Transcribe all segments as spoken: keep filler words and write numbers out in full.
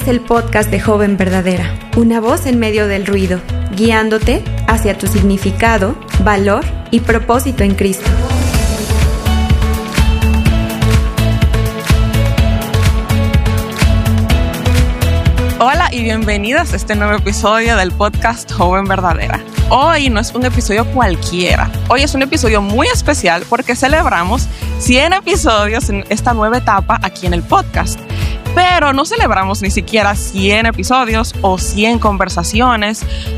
es el podcast de Joven Verdadera, una voz en medio del ruido, guiándote hacia tu significado, valor y propósito en Cristo. Hola y bienvenidas a este nuevo episodio del podcast Joven Verdadera. Hoy no es un episodio cualquiera, hoy es un episodio muy especial porque celebramos cien episodios en esta nueva etapa aquí en el podcast. Pero no celebramos ni siquiera cien episodios o cien conversaciones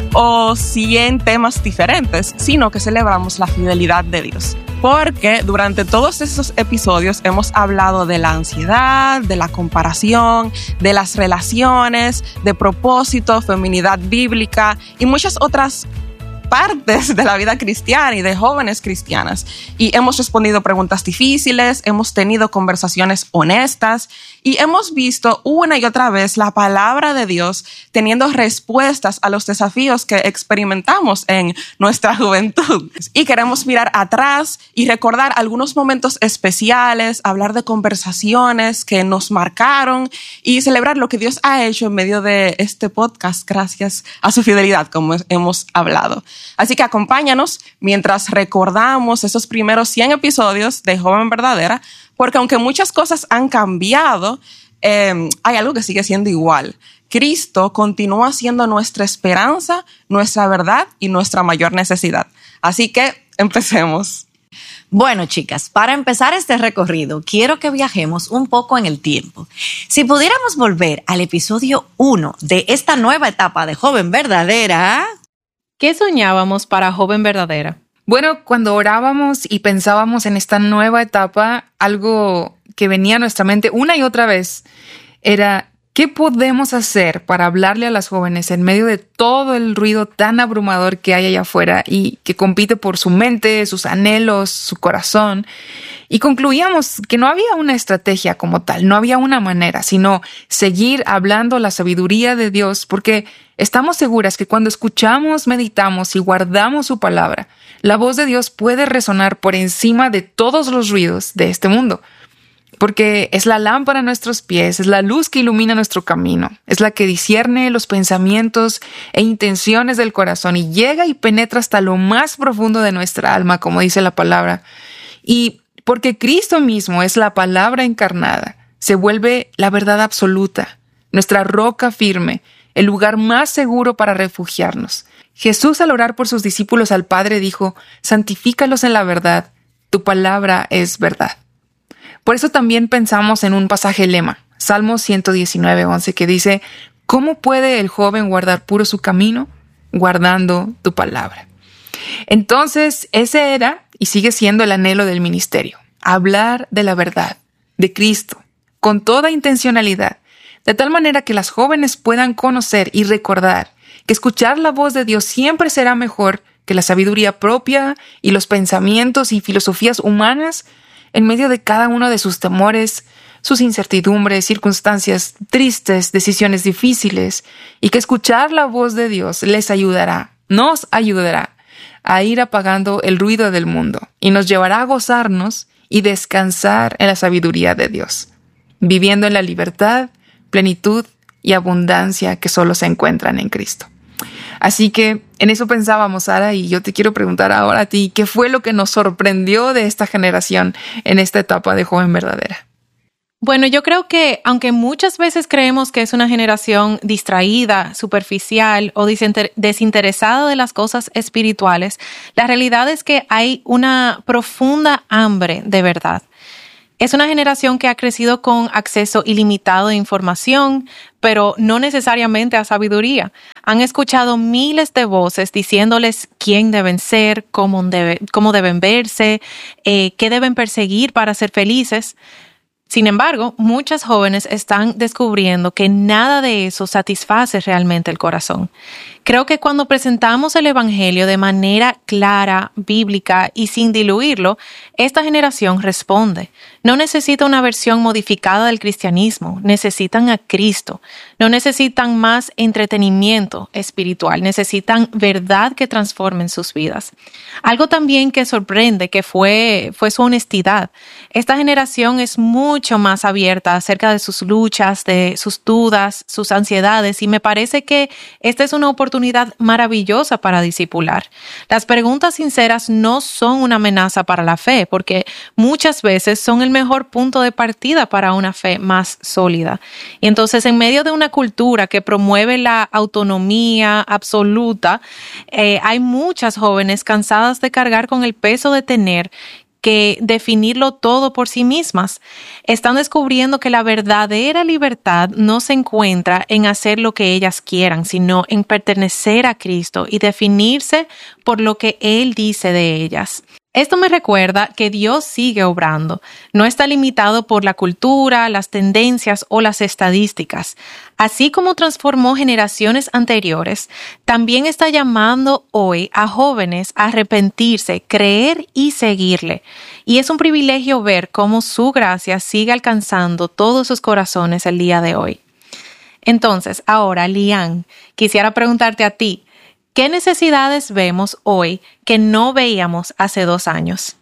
o cien temas diferentes, sino que celebramos la fidelidad de Dios. Porque durante todos esos episodios hemos hablado de la ansiedad, de la comparación, de las relaciones, de propósito, feminidad bíblica y muchas otras partes de la vida cristiana y de jóvenes cristianas. Y hemos respondido preguntas difíciles, hemos tenido conversaciones honestas y hemos visto una y otra vez la palabra de Dios teniendo respuestas a los desafíos que experimentamos en nuestra juventud. Y queremos mirar atrás y recordar algunos momentos especiales, hablar de conversaciones que nos marcaron y celebrar lo que Dios ha hecho en medio de este podcast gracias a su fidelidad, como hemos hablado. Así que acompáñanos mientras recordamos esos primeros cien episodios de Joven Verdadera, porque aunque muchas cosas han cambiado, eh, hay algo que sigue siendo igual. Cristo continúa siendo nuestra esperanza, nuestra verdad y nuestra mayor necesidad. Así que empecemos. Bueno, chicas, para empezar este recorrido, quiero que viajemos un poco en el tiempo. Si pudiéramos volver al episodio uno de esta nueva etapa de Joven Verdadera, ¿qué soñábamos para Joven Verdadera? Bueno, cuando orábamos y pensábamos en esta nueva etapa, algo que venía a nuestra mente una y otra vez era ¿qué podemos hacer para hablarle a las jóvenes en medio de todo el ruido tan abrumador que hay allá afuera y que compite por su mente, sus anhelos, su corazón? Y concluíamos que no había una estrategia como tal, no había una manera, sino seguir hablando la sabiduría de Dios, porque estamos seguras que cuando escuchamos, meditamos y guardamos su palabra, la voz de Dios puede resonar por encima de todos los ruidos de este mundo. Porque es la lámpara a nuestros pies, es la luz que ilumina nuestro camino, es la que discierne los pensamientos e intenciones del corazón y llega y penetra hasta lo más profundo de nuestra alma, como dice la palabra. Y porque Cristo mismo es la palabra encarnada, se vuelve la verdad absoluta, nuestra roca firme, el lugar más seguro para refugiarnos. Jesús, al orar por sus discípulos al Padre, dijo: santifícalos en la verdad, tu palabra es verdad. Por eso también pensamos en un pasaje lema, Salmo ciento diecinueve, once, que dice: ¿cómo puede el joven guardar puro su camino? Guardando tu palabra. Entonces, ese era y sigue siendo el anhelo del ministerio, hablar de la verdad, de Cristo, con toda intencionalidad, de tal manera que las jóvenes puedan conocer y recordar que escuchar la voz de Dios siempre será mejor que la sabiduría propia y los pensamientos y filosofías humanas en medio de cada uno de sus temores, sus incertidumbres, circunstancias tristes, decisiones difíciles, y que escuchar la voz de Dios les ayudará, nos ayudará a ir apagando el ruido del mundo y nos llevará a gozarnos y descansar en la sabiduría de Dios, viviendo en la libertad, plenitud y abundancia que solo se encuentran en Cristo. Así que en eso pensábamos, Sara, y yo te quiero preguntar ahora a ti, ¿qué fue lo que nos sorprendió de esta generación en esta etapa de Joven Verdadera? Bueno, yo creo que aunque muchas veces creemos que es una generación distraída, superficial o desinter- desinteresada de las cosas espirituales, la realidad es que hay una profunda hambre de verdad. Es una generación que ha crecido con acceso ilimitado a información, pero no necesariamente a sabiduría. Han escuchado miles de voces diciéndoles quién deben ser, cómo, debe, cómo deben verse, eh, qué deben perseguir para ser felices. Sin embargo, muchas jóvenes están descubriendo que nada de eso satisface realmente el corazón, Creo que cuando presentamos el Evangelio de manera clara, bíblica y sin diluirlo, esta generación responde. No necesita una versión modificada del cristianismo, necesitan a Cristo. No necesitan más entretenimiento espiritual, necesitan verdad que transforme sus vidas. Algo también que sorprende que fue, fue su honestidad. Esta generación es mucho más abierta acerca de sus luchas, de sus dudas, sus ansiedades, y me parece que esta es una oportunidad maravillosa para discipular. Las preguntas sinceras no son una amenaza para la fe, porque muchas veces son el mejor punto de partida para una fe más sólida. Y entonces, en medio de una cultura que promueve la autonomía absoluta, eh, hay muchas jóvenes cansadas de cargar con el peso de tener que definirlo todo por sí mismas. Están descubriendo que la verdadera libertad no se encuentra en hacer lo que ellas quieran, sino en pertenecer a Cristo y definirse por lo que Él dice de ellas. Esto me recuerda que Dios sigue obrando. No está limitado por la cultura, las tendencias o las estadísticas. Así como transformó generaciones anteriores, también está llamando hoy a jóvenes a arrepentirse, creer y seguirle. Y es un privilegio ver cómo su gracia sigue alcanzando todos sus corazones el día de hoy. Entonces, ahora, Lian, quisiera preguntarte a ti, ¿qué necesidades vemos hoy que no veíamos hace dos años?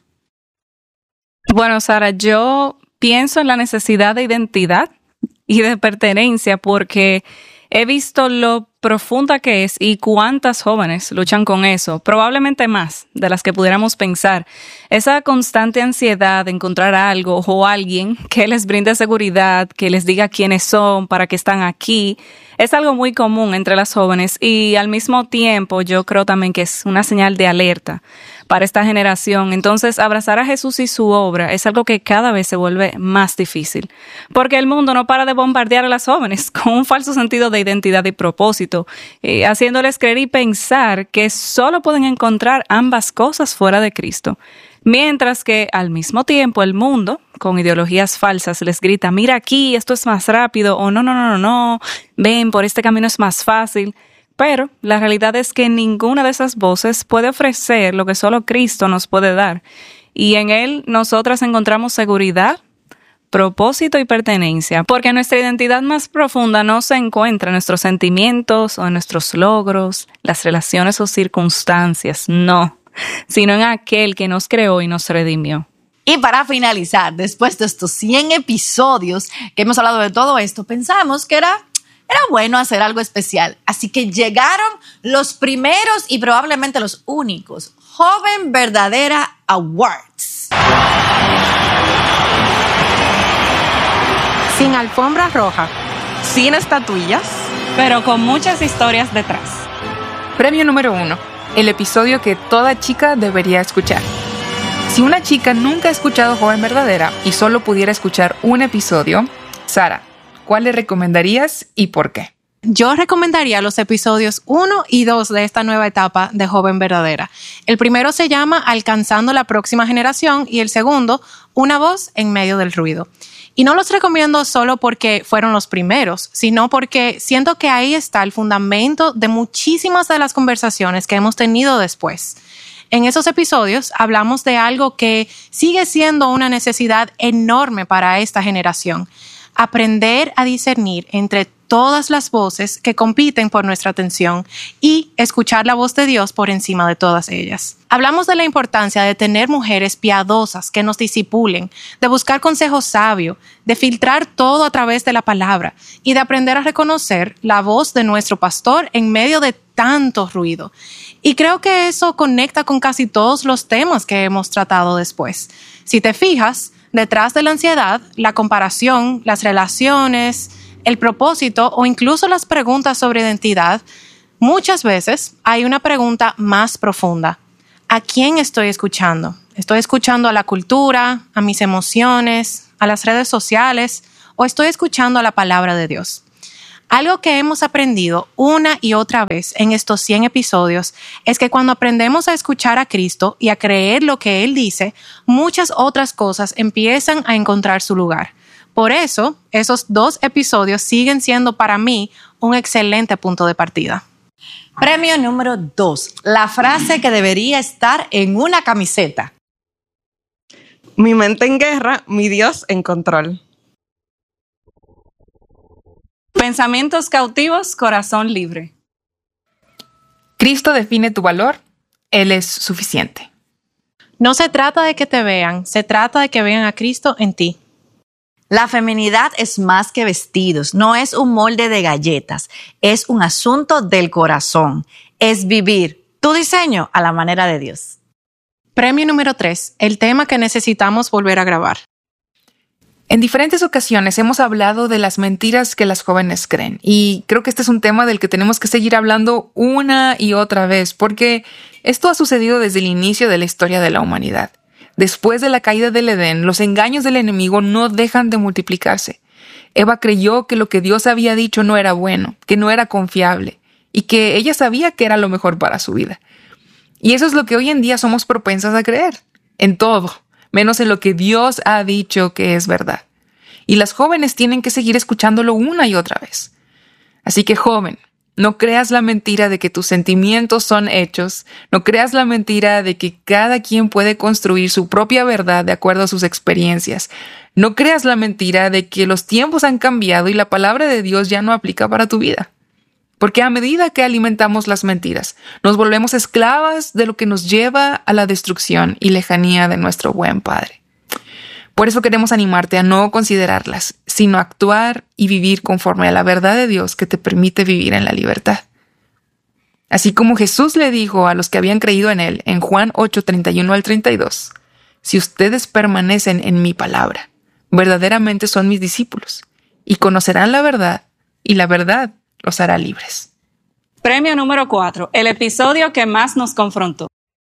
Bueno, Sara, yo pienso en la necesidad de identidad y de pertenencia porque he visto lo profunda que es y cuántas jóvenes luchan con eso, probablemente más de las que pudiéramos pensar. Esa constante ansiedad de encontrar algo o alguien que les brinde seguridad, que les diga quiénes son, para qué están aquí, es algo muy común entre las jóvenes y al mismo tiempo yo creo también que es una señal de alerta para esta generación. Entonces, abrazar a Jesús y su obra es algo que cada vez se vuelve más difícil, porque el mundo no para de bombardear a las jóvenes con un falso sentido de identidad y propósito, eh, haciéndoles creer y pensar que solo pueden encontrar ambas cosas fuera de Cristo. Mientras que al mismo tiempo el mundo, con ideologías falsas, les grita, mira aquí, esto es más rápido, o no, no, no, no, no, ven, por este camino es más fácil. Pero la realidad es que ninguna de esas voces puede ofrecer lo que solo Cristo nos puede dar. Y en Él nosotras encontramos seguridad, propósito y pertenencia, porque nuestra identidad más profunda no se encuentra en nuestros sentimientos o en nuestros logros, las relaciones o circunstancias, no, sino en aquel que nos creó y nos redimió. Y para finalizar, después de estos cien episodios que hemos hablado de todo esto, pensamos que era... Era bueno hacer algo especial, así que llegaron los primeros y probablemente los únicos Joven Verdadera Awards. Sin alfombra roja, sin estatuillas, pero con muchas historias detrás. Premio número uno, el episodio que toda chica debería escuchar. Si una chica nunca ha escuchado Joven Verdadera y solo pudiera escuchar un episodio, Sara, ¿cuál le recomendarías y por qué? Yo recomendaría los episodios uno y dos de esta nueva etapa de Joven Verdadera. El primero se llama Alcanzando la próxima generación y el segundo, Una voz en medio del ruido. Y no los recomiendo solo porque fueron los primeros, sino porque siento que ahí está el fundamento de muchísimas de las conversaciones que hemos tenido después. En esos episodios hablamos de algo que sigue siendo una necesidad enorme para esta generación. Aprender a discernir entre todas las voces que compiten por nuestra atención y escuchar la voz de Dios por encima de todas ellas. Hablamos de la importancia de tener mujeres piadosas que nos discipulen, de buscar consejo sabio, de filtrar todo a través de la palabra y de aprender a reconocer la voz de nuestro pastor en medio de tanto ruido. Y creo que eso conecta con casi todos los temas que hemos tratado después. Si te fijas, detrás de la ansiedad, la comparación, las relaciones, el propósito o incluso las preguntas sobre identidad, muchas veces hay una pregunta más profunda. ¿A quién estoy escuchando? ¿Estoy escuchando a la cultura, a mis emociones, a las redes sociales o estoy escuchando a la palabra de Dios? Algo que hemos aprendido una y otra vez en estos cien episodios es que cuando aprendemos a escuchar a Cristo y a creer lo que Él dice, muchas otras cosas empiezan a encontrar su lugar. Por eso, esos dos episodios siguen siendo para mí un excelente punto de partida. Premio número dos. La frase que debería estar en una camiseta. Mi mente en guerra, mi Dios en control. Pensamientos cautivos, corazón libre. Cristo define tu valor, Él es suficiente. No se trata de que te vean, se trata de que vean a Cristo en ti. La feminidad es más que vestidos, no es un molde de galletas, es un asunto del corazón, es vivir tu diseño a la manera de Dios. Premio número tres, el tema que necesitamos volver a grabar. En diferentes ocasiones hemos hablado de las mentiras que las jóvenes creen y creo que este es un tema del que tenemos que seguir hablando una y otra vez porque esto ha sucedido desde el inicio de la historia de la humanidad. Después de la caída del Edén, los engaños del enemigo no dejan de multiplicarse. Eva creyó que lo que Dios había dicho no era bueno, que no era confiable y que ella sabía que era lo mejor para su vida. Y eso es lo que hoy en día somos propensas a creer, en todo, menos en lo que Dios ha dicho que es verdad. Y las jóvenes tienen que seguir escuchándolo una y otra vez. Así que, joven, no creas la mentira de que tus sentimientos son hechos, no creas la mentira de que cada quien puede construir su propia verdad de acuerdo a sus experiencias. No creas la mentira de que los tiempos han cambiado y la palabra de Dios ya no aplica para tu vida. Porque a medida que alimentamos las mentiras, nos volvemos esclavas de lo que nos lleva a la destrucción y lejanía de nuestro buen Padre. Por eso queremos animarte a no considerarlas, sino actuar y vivir conforme a la verdad de Dios que te permite vivir en la libertad. Así como Jesús le dijo a los que habían creído en Él en Juan ocho, treinta y uno al treinta y dos, si ustedes permanecen en mi palabra, verdaderamente son mis discípulos, y conocerán la verdad, y la verdad los hará libres. Premio número cuatro, el episodio que más nos confrontó.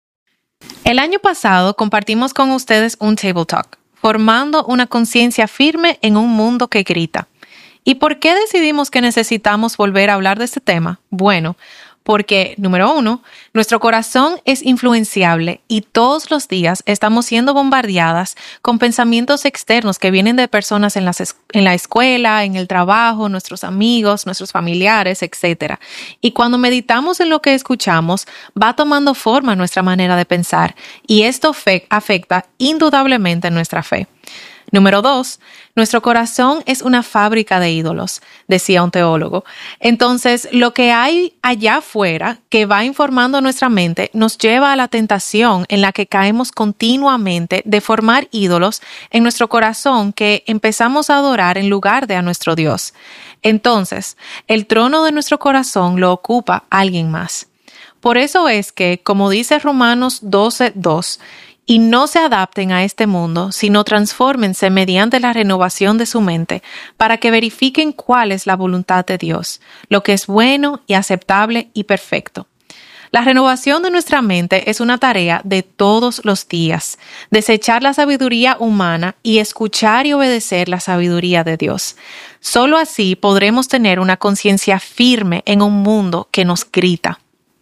El año pasado compartimos con ustedes un Table Talk, formando una conciencia firme en un mundo que grita. ¿Y por qué decidimos que necesitamos volver a hablar de este tema? Bueno, porque, número uno, nuestro corazón es influenciable y todos los días estamos siendo bombardeadas con pensamientos externos que vienen de personas en, las es- en la escuela, en el trabajo, nuestros amigos, nuestros familiares, etcétera. Y cuando meditamos en lo que escuchamos, va tomando forma nuestra manera de pensar y esto fe- afecta indudablemente nuestra fe. Número dos, nuestro corazón es una fábrica de ídolos, decía un teólogo. Entonces, lo que hay allá afuera que va informando nuestra mente nos lleva a la tentación en la que caemos continuamente de formar ídolos en nuestro corazón que empezamos a adorar en lugar de a nuestro Dios. Entonces, el trono de nuestro corazón lo ocupa alguien más. Por eso es que, como dice Romanos doce, dos, y no se adapten a este mundo, sino transfórmense mediante la renovación de su mente, para que verifiquen cuál es la voluntad de Dios, lo que es bueno y aceptable y perfecto. La renovación de nuestra mente es una tarea de todos los días, desechar la sabiduría humana y escuchar y obedecer la sabiduría de Dios. Solo así podremos tener una conciencia firme en un mundo que nos grita.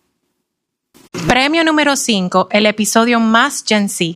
Premio número cinco, el episodio más Gen Z.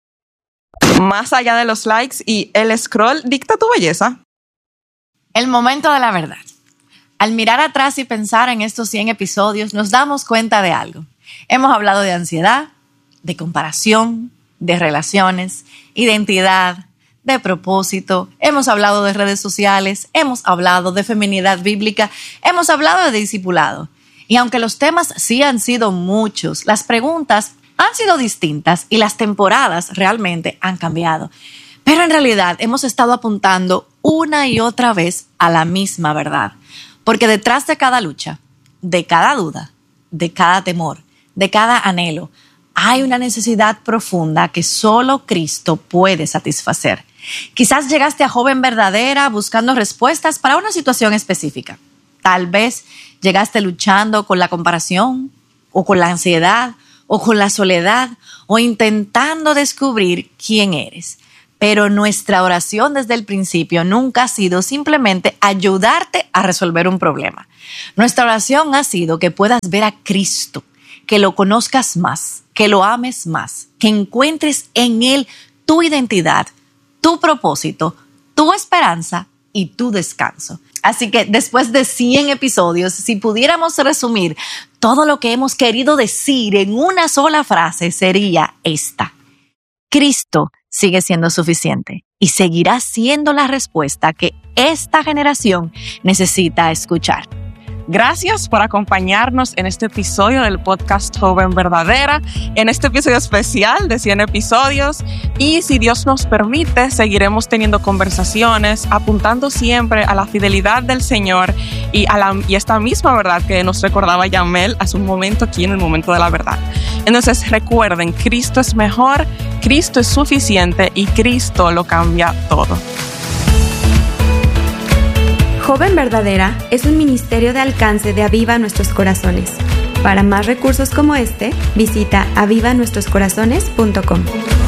Más allá de los likes y el scroll dicta tu belleza. El momento de la verdad. Al mirar atrás y pensar en estos cien episodios, nos damos cuenta de algo. Hemos hablado de ansiedad, de comparación, de relaciones, identidad, de propósito. Hemos hablado de redes sociales, hemos hablado de feminidad bíblica, hemos hablado de discipulado. Y aunque los temas sí han sido muchos, las preguntas han sido distintas y las temporadas realmente han cambiado. Pero en realidad hemos estado apuntando una y otra vez a la misma verdad. Porque detrás de cada lucha, de cada duda, de cada temor, de cada anhelo, hay una necesidad profunda que solo Cristo puede satisfacer. Quizás llegaste a Joven Verdadera buscando respuestas para una situación específica. Tal vez llegaste luchando con la comparación, o con la ansiedad, o con la soledad, o intentando descubrir quién eres. Pero nuestra oración desde el principio nunca ha sido simplemente ayudarte a resolver un problema. Nuestra oración ha sido que puedas ver a Cristo, que lo conozcas más, que lo ames más, que encuentres en Él tu identidad, tu propósito, tu esperanza y tu descanso. Así que después de cien episodios, si pudiéramos resumir todo lo que hemos querido decir en una sola frase, sería esta: Cristo sigue siendo suficiente y seguirá siendo la respuesta que esta generación necesita escuchar. Gracias por acompañarnos en este episodio del podcast Joven Verdadera, en este episodio especial de cien episodios. Y si Dios nos permite, seguiremos teniendo conversaciones, apuntando siempre a la fidelidad del Señor y a la, y esta misma verdad que nos recordaba Yamel hace un momento aquí en el momento de la verdad. Entonces recuerden, Cristo es mejor, Cristo es suficiente y Cristo lo cambia todo. Joven Verdadera es un ministerio de alcance de Aviva Nuestros Corazones. Para más recursos como este, visita aviva nuestros corazones punto com.